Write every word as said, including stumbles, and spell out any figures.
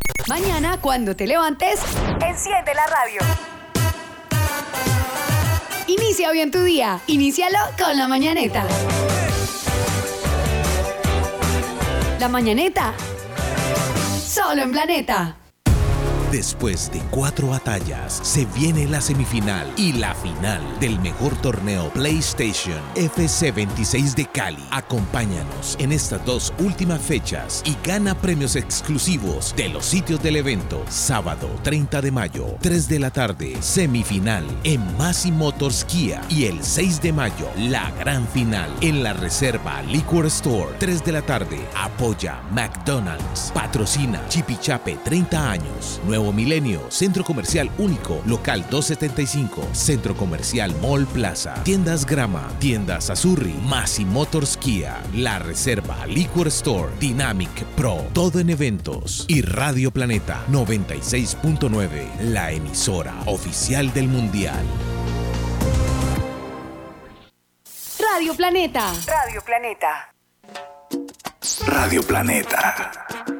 Mañana, cuando te levantes, enciende la radio. Inicia bien tu día. Inícialo con La Mañaneta. La Mañaneta. Solo en Planeta. Después de cuatro batallas, se viene la semifinal y la final del mejor torneo PlayStation F C veintiséis de Cali. Acompáñanos en estas dos últimas fechas y gana premios exclusivos de los sitios del evento. Sábado treinta de mayo, tres de la tarde, semifinal en Masi Motors Kia. Y el seis de mayo, la gran final en la Reserva Liquor Store. tres de la tarde, apoya McDonald's. Patrocina Chipichape treinta años. Nuevo Milenio, Centro Comercial Único, Local doscientos setenta y cinco, Centro Comercial Mall Plaza, Tiendas Grama, Tiendas Azurri, Masi Motors Kia, La Reserva Liquor Store, Dynamic Pro, todo en eventos. Y Radio Planeta noventa y seis punto nueve, la emisora oficial del Mundial. Radio Planeta. Radio Planeta. Radio Planeta.